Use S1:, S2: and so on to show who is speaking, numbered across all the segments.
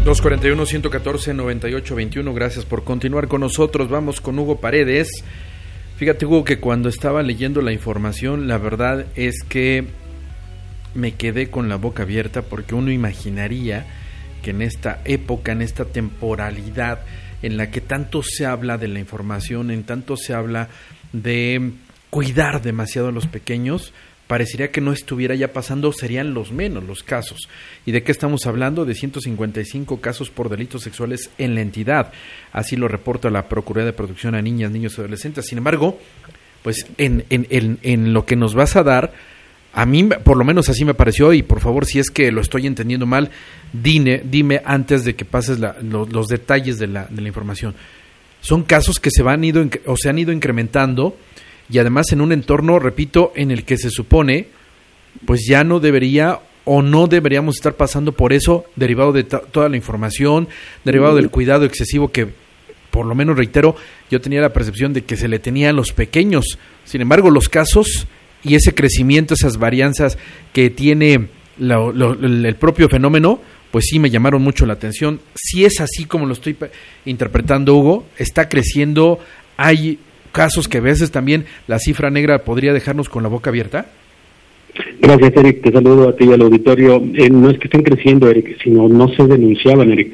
S1: 241-114-9821, gracias por continuar con nosotros. Vamos con Hugo Paredes. Fíjate, Hugo, que cuando estaba leyendo la información, la verdad es que me quedé con la boca abierta, porque uno imaginaría que en esta época, en esta temporalidad en la que tanto se habla de la información, en tanto se habla de cuidar demasiado a los pequeños, parecería que no estuviera ya pasando, serían los menos los casos. ¿Y de qué estamos hablando? De 155 casos por delitos sexuales en la entidad. Así lo reporta la Procuraduría de Protección a Niñas, Niños y Adolescentes. Sin embargo, pues en lo que nos vas a dar, a mí por lo menos así me pareció, y por favor, si es que lo estoy entendiendo mal, dime antes de que pases los detalles de la información. Son casos que se han ido incrementando, y además en un entorno, repito, en el que se supone pues ya no debería o no deberíamos estar pasando por eso, derivado de toda la información, derivado del cuidado excesivo que, por lo menos reitero, yo tenía la percepción de que se le tenía a los pequeños. Sin embargo, los casos y ese crecimiento, esas varianzas que tiene el propio fenómeno, pues sí me llamaron mucho la atención. Si es así como lo estoy interpretando, Hugo, está creciendo, hay casos que a veces también la cifra negra podría dejarnos con la boca abierta.
S2: Gracias, Eric, te saludo a ti y al auditorio. No es que estén creciendo, Eric, sino no se denunciaban, Eric.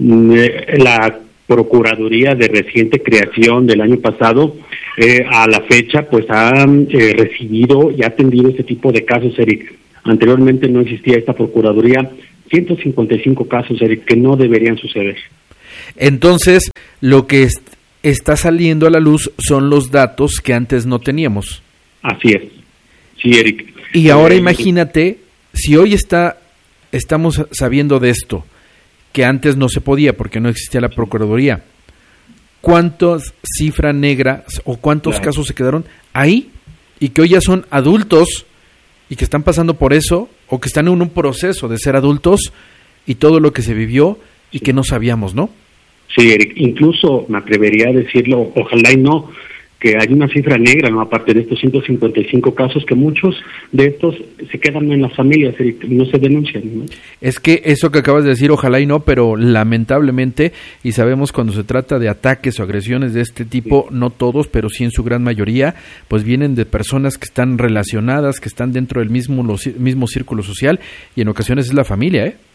S2: La Procuraduría de reciente creación del año pasado, a la fecha, pues ha recibido y ha atendido este tipo de casos, Eric. Anteriormente no existía esta Procuraduría, 155 casos, Eric, que no deberían suceder.
S1: Entonces, lo que está saliendo a la luz son los datos que antes no teníamos.
S2: Así es. Sí, Eric.
S1: Y ahora imagínate, si hoy estamos sabiendo de esto, que antes no se podía porque no existía la Procuraduría, ¿cuántas cifras negras o cuántos casos se quedaron ahí y que hoy ya son adultos y que están pasando por eso, o que están en un proceso de ser adultos, y todo lo que se vivió y que no sabíamos, ¿no?
S2: Sí, Eric, incluso me atrevería a decirlo, ojalá y no, que hay una cifra negra, ¿no? Aparte de estos 155 casos, que muchos de estos se quedan en las familias, Eric, no se denuncian, ¿no?
S1: Es que eso que acabas de decir, ojalá y no, pero lamentablemente, y sabemos cuando se trata de ataques o agresiones de este tipo, no todos, pero sí en su gran mayoría, pues vienen de personas que están relacionadas, que están dentro del mismo círculo social, y en ocasiones es la familia, ¿eh?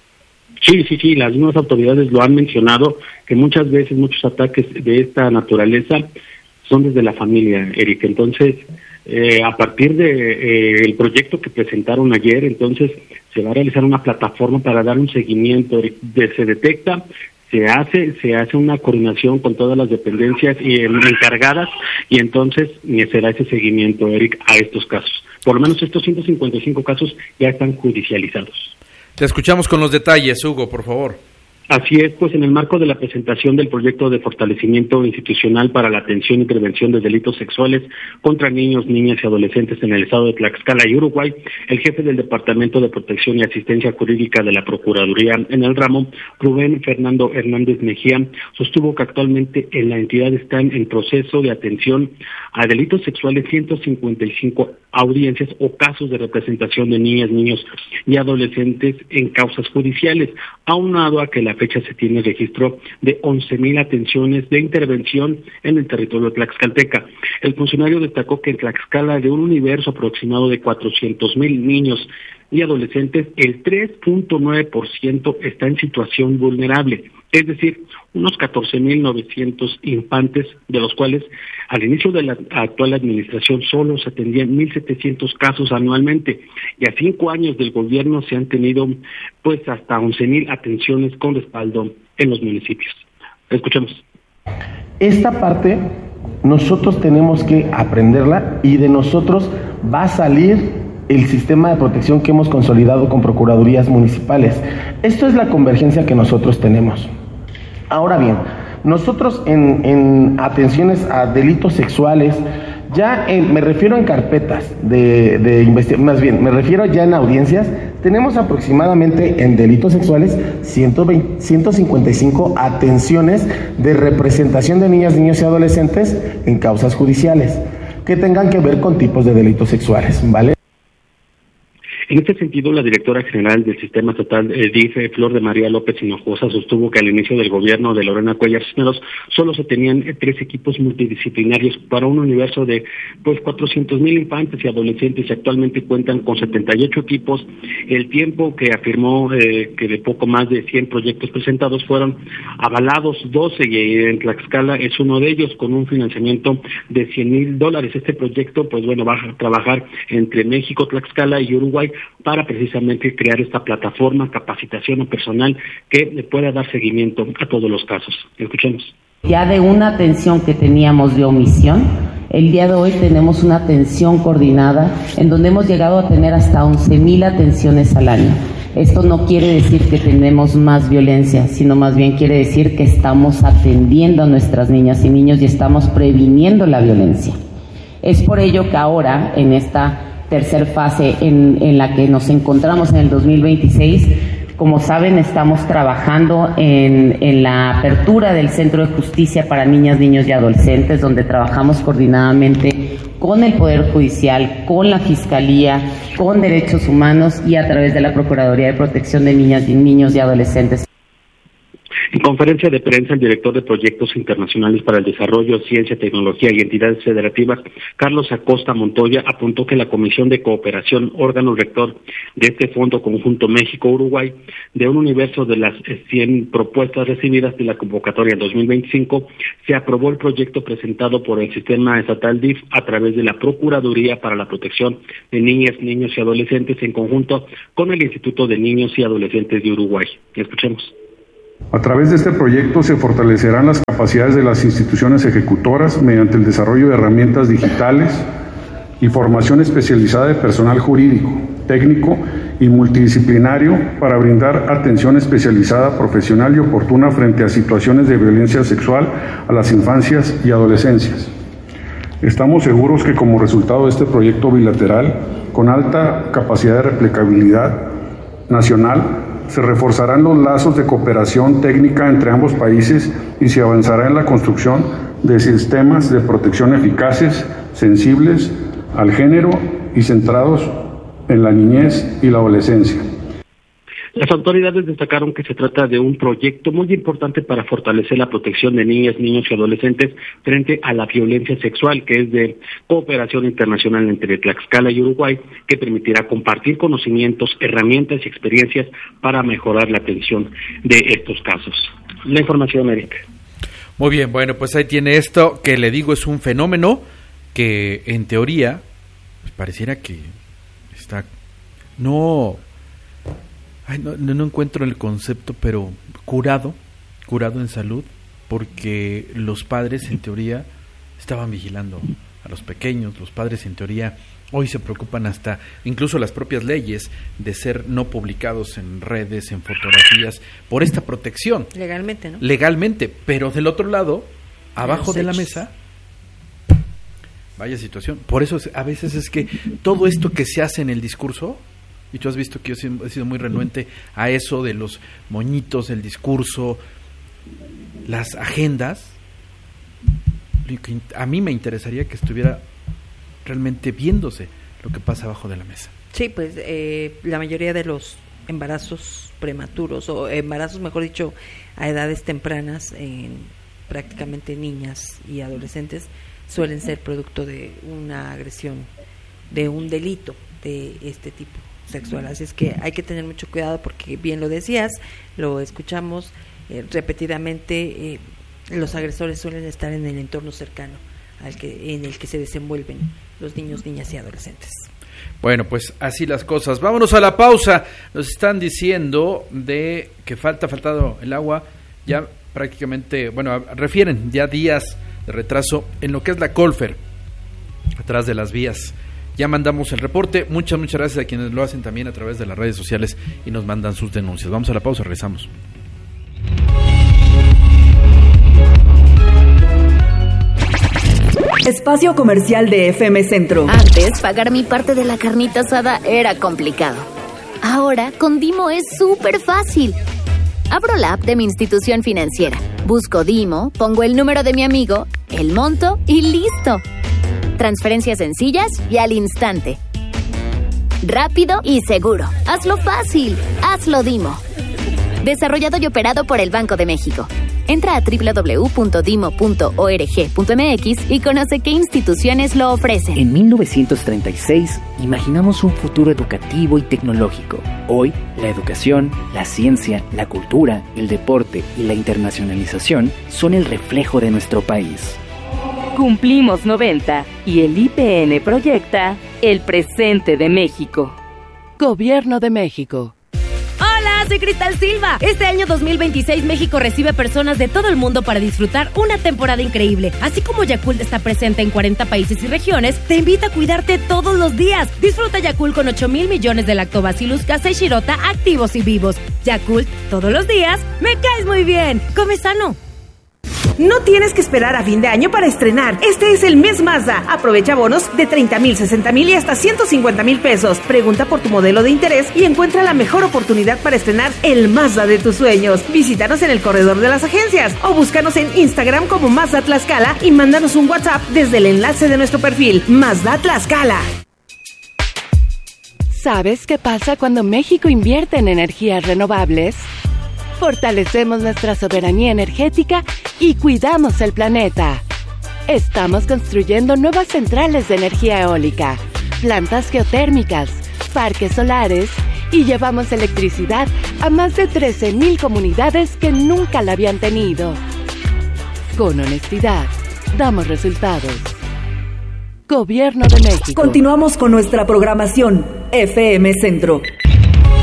S2: Sí, las mismas autoridades lo han mencionado, que muchas veces muchos ataques de esta naturaleza son desde la familia, Eric. Entonces, a partir de el proyecto que presentaron ayer, entonces se va a realizar una plataforma para dar un seguimiento. Se detecta, se hace una coordinación con todas las dependencias encargadas, y entonces será ese seguimiento, Eric, a estos casos. Por lo menos estos 155 casos ya están judicializados.
S1: Te escuchamos con los detalles, Hugo, por favor.
S2: Así es, pues en el marco de la presentación del proyecto de fortalecimiento institucional para la atención y prevención de delitos sexuales contra niños, niñas y adolescentes en el estado de Tlaxcala y Uruguay, el jefe del Departamento de Protección y Asistencia Jurídica de la Procuraduría en el ramo, Rubén Fernando Hernández Mejía, sostuvo que actualmente en la entidad están en proceso de atención a delitos sexuales 155 audiencias o casos de representación de niñas, niños y adolescentes en causas judiciales, aunado a que la fecha se tiene registro de 11,000 atenciones de intervención en el territorio tlaxcalteca. El funcionario destacó que en Tlaxcala, de un universo aproximado de 400,000 niños y adolescentes, el 3.9% está en situación vulnerable, es decir, unos 14,900 infantes, de los cuales al inicio de la actual administración solo se atendían 1,700 casos anualmente, y a 5 años del gobierno se han tenido pues hasta 11,000 atenciones con respaldo en los municipios. Escuchemos.
S3: Esta parte nosotros tenemos que aprenderla, y de nosotros va a salir el sistema de protección que hemos consolidado con procuradurías municipales. Esto es la convergencia que nosotros tenemos. Ahora bien, nosotros en atenciones a delitos sexuales, ya me refiero en carpetas de investigación, más bien, me refiero ya en audiencias, tenemos aproximadamente en delitos sexuales 155 atenciones de representación de niñas, niños y adolescentes en causas judiciales que tengan que ver con tipos de delitos sexuales, ¿vale?
S2: En este sentido, la directora general del Sistema Estatal DIF, Flor de María López Hinojosa, sostuvo que al inicio del gobierno de Lorena Cuellar Cisneros solo se tenían 3 equipos multidisciplinarios para un universo de 400,000 infantes y adolescentes, y actualmente cuentan con 78 equipos. El tiempo que afirmó que de poco más de 100 proyectos presentados fueron avalados 12, y en Tlaxcala es uno de ellos, con un financiamiento de $100,000. Este proyecto va a trabajar entre México, Tlaxcala y Uruguay para precisamente crear esta plataforma, capacitación a personal que le pueda dar seguimiento a todos los casos. Escuchemos.
S4: Ya de una atención que teníamos de omisión, el día de hoy tenemos una atención coordinada en donde hemos llegado a tener hasta 11,000 atenciones al año. Esto no quiere decir que tenemos más violencia, sino más bien quiere decir que estamos atendiendo a nuestras niñas y niños y estamos previniendo la violencia. Es por ello que ahora, en esta tercera fase en la que nos encontramos en el 2026, como saben, estamos trabajando en la apertura del Centro de Justicia para Niñas, Niños y Adolescentes, donde trabajamos coordinadamente con el Poder Judicial, con la Fiscalía, con Derechos Humanos y a través de la Procuraduría de Protección de Niñas, Niños y Adolescentes.
S2: En conferencia de prensa, el director de Proyectos Internacionales para el Desarrollo, Ciencia, Tecnología y Entidades Federativas, Carlos Acosta Montoya, apuntó que la Comisión de Cooperación, órgano rector de este Fondo Conjunto México-Uruguay, de un universo de las 100 propuestas recibidas de la convocatoria 2025, se aprobó el proyecto presentado por el Sistema Estatal DIF a través de la Procuraduría para la Protección de Niñas, Niños y Adolescentes en conjunto con el Instituto de Niños y Adolescentes de Uruguay. Escuchemos.
S5: A través de este proyecto se fortalecerán las capacidades de las instituciones ejecutoras mediante el desarrollo de herramientas digitales y formación especializada de personal jurídico, técnico y multidisciplinario para brindar atención especializada, profesional y oportuna frente a situaciones de violencia sexual a las infancias y adolescencias. Estamos seguros que como resultado de este proyecto bilateral, con alta capacidad de replicabilidad nacional, se reforzarán los lazos de cooperación técnica entre ambos países y se avanzará en la construcción de sistemas de protección eficaces, sensibles al género y centrados en la niñez y la adolescencia.
S2: Las autoridades destacaron que se trata de un proyecto muy importante para fortalecer la protección de niñas, niños y adolescentes frente a la violencia sexual, que es de cooperación internacional entre Tlaxcala y Uruguay, que permitirá compartir conocimientos, herramientas y experiencias para mejorar la atención de estos casos. La información, Erika.
S1: Muy bien, bueno, pues ahí tiene esto que le digo, es un fenómeno que en teoría pues pareciera que está... No encuentro el concepto, pero curado en salud, porque los padres en teoría estaban vigilando a los pequeños, los padres en teoría hoy se preocupan hasta, incluso las propias leyes, de ser no publicados en redes, en fotografías, por esta protección.
S6: Legalmente, ¿no?
S1: Legalmente, pero del otro lado, abajo de la mesa, vaya situación. Por eso a veces es que todo esto que se hace en el discurso, y tú has visto que yo he sido muy renuente a eso de los moñitos, el discurso, las agendas. A mí me interesaría que estuviera realmente viéndose lo que pasa abajo de la mesa.
S6: Sí, pues la mayoría de los embarazos prematuros, o embarazos, mejor dicho, a edades tempranas, en prácticamente niñas y adolescentes, suelen ser producto de una agresión, de un delito de este tipo sexual. Así es que hay que tener mucho cuidado porque, bien lo decías, lo escuchamos repetidamente, los agresores suelen estar en el entorno cercano en el que se desenvuelven los niños, niñas y adolescentes.
S1: Bueno, pues así las cosas. Vámonos a la pausa. Nos están diciendo de que faltado el agua, ya prácticamente, bueno, refieren ya días de retraso en lo que es la Colfer, atrás de las vías. Ya mandamos el reporte. Muchas gracias a quienes lo hacen también a través de las redes sociales y nos mandan sus denuncias. Vamos a la pausa, regresamos.
S7: Espacio comercial de FM Centro.
S8: Antes, pagar mi parte de la carnita asada era complicado. Ahora, con Dimo es súper fácil. Abro la app de mi institución financiera, busco Dimo, pongo el número de mi amigo, el monto y listo. Transferencias sencillas y al instante. rápido y seguro. Hazlo fácil. Hazlo Dimo. Desarrollado y operado por el Banco de México. Entra a www.dimo.org.mx y conoce qué instituciones lo ofrecen.
S9: En 1936, imaginamos un futuro educativo y tecnológico. Hoy, la educación, la ciencia, la cultura, el deporte y la internacionalización son el reflejo de nuestro país.
S10: Cumplimos 90 y el IPN proyecta el presente de México.
S11: Gobierno de México.
S12: Hola, soy Cristal Silva. Este año 2026 México recibe personas de todo el mundo para disfrutar una temporada increíble. Así como Yakult está presente en 40 países y regiones, te invita a cuidarte todos los días. Disfruta Yakult con 8,000 millones de Lactobacillus casei shirota activos y vivos. Yakult, todos los días, me caes muy bien. Come sano.
S13: No tienes que esperar a fin de año para estrenar. Este es el mes Mazda. Aprovecha bonos de 30,000, 60,000 y hasta 150,000 pesos. Pregunta por tu modelo de interés y encuentra la mejor oportunidad para estrenar el Mazda de tus sueños. Visítanos en el corredor de las agencias o búscanos en Instagram como Mazda Tlaxcala y mándanos un WhatsApp desde el enlace de nuestro perfil Mazda Tlaxcala.
S11: ¿Sabes qué pasa cuando México invierte en energías renovables? Fortalecemos nuestra soberanía energética y cuidamos el planeta. Estamos construyendo nuevas centrales de energía eólica, plantas geotérmicas, parques solares y llevamos electricidad a más de 13,000 comunidades que nunca la habían tenido. Con honestidad, damos resultados. Gobierno de México.
S7: Continuamos con nuestra programación FM Centro.